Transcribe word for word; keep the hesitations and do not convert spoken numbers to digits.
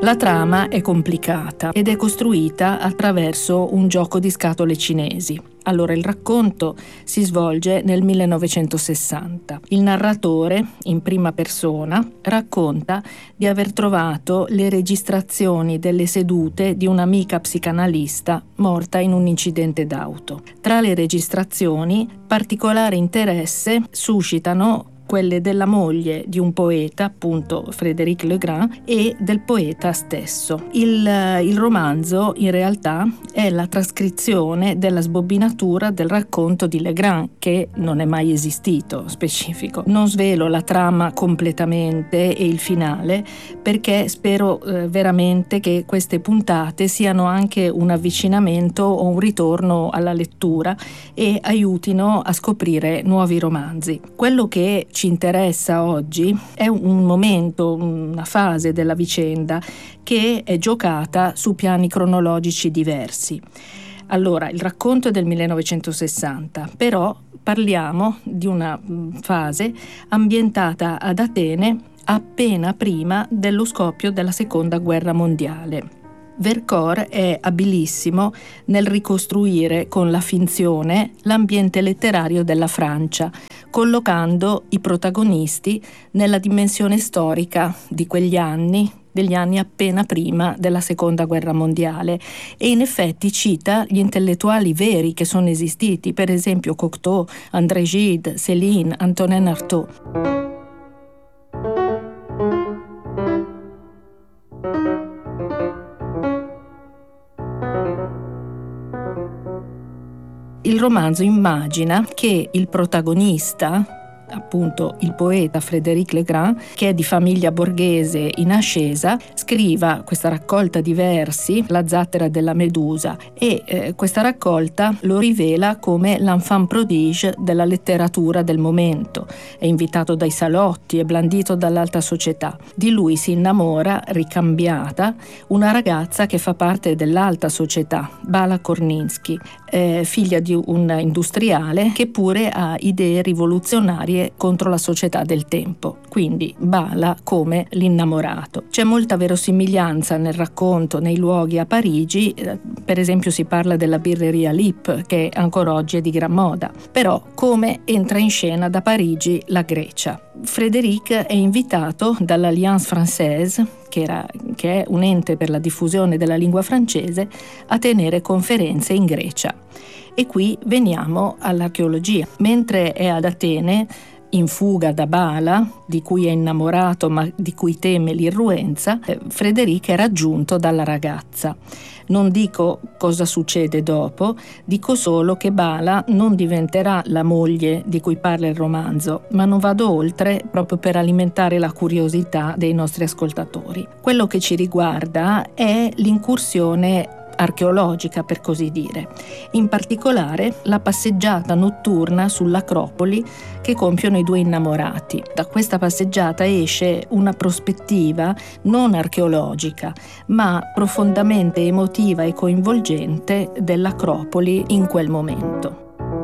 La trama è complicata ed è costruita attraverso un gioco di scatole cinesi. Allora, il racconto si svolge nel millenovecentosessanta. Il narratore, in prima persona, racconta di aver trovato le registrazioni delle sedute di un'amica psicanalista morta in un incidente d'auto. Tra le registrazioni, particolare interesse suscitano quelle della moglie di un poeta, appunto Frédéric Legrand, e del poeta stesso. Il, il romanzo, in realtà, è la trascrizione della sbobbinatura del racconto di Legrand, che non è mai esistito, specifico. Non svelo la trama completamente e il finale, perché spero eh, veramente che queste puntate siano anche un avvicinamento o un ritorno alla lettura e aiutino a scoprire nuovi romanzi. Quello che ci interessa oggi è un momento, una fase della vicenda che è giocata su piani cronologici diversi. Allora, il racconto è del millenovecentosessanta, però parliamo di una fase ambientata ad Atene appena prima dello scoppio della Seconda Guerra Mondiale. Vercors è abilissimo nel ricostruire con la finzione l'ambiente letterario della Francia, collocando i protagonisti nella dimensione storica di quegli anni, degli anni appena prima della Seconda Guerra Mondiale, e in effetti cita gli intellettuali veri che sono esistiti, per esempio Cocteau, André Gide, Céline, Antonin Artaud. Il romanzo immagina che il protagonista, appunto il poeta Frédéric Legrand, che è di famiglia borghese in ascesa, scriva questa raccolta di versi, La zattera della Medusa, e eh, questa raccolta lo rivela come l'enfant prodige della letteratura del momento. È invitato dai salotti, è blandito dall'alta società. Di lui si innamora, ricambiata, una ragazza che fa parte dell'alta società, Bala Korninsky, eh, figlia di un industriale che pure ha idee rivoluzionarie contro la società del tempo, quindi Bala come l'innamorato. C'è molta verosimiglianza nel racconto, nei luoghi a Parigi, per esempio si parla della birreria Lip, che ancora oggi è di gran moda, però come entra in scena da Parigi la Grecia. Frédéric è invitato dall'Alliance Française, che, era, che è un ente per la diffusione della lingua francese, a tenere conferenze in Grecia. E qui veniamo all'archeologia. Mentre è ad Atene, in fuga da Bala, di cui è innamorato ma di cui teme l'irruenza, Frédéric è raggiunto dalla ragazza. Non dico cosa succede dopo, dico solo che Bala non diventerà la moglie di cui parla il romanzo, ma non vado oltre proprio per alimentare la curiosità dei nostri ascoltatori. Quello che ci riguarda è l'incursione archeologica, per così dire, in particolare la passeggiata notturna sull'Acropoli che compiono i due innamorati. Da questa passeggiata esce una prospettiva non archeologica, ma profondamente emotiva e coinvolgente dell'Acropoli in quel momento.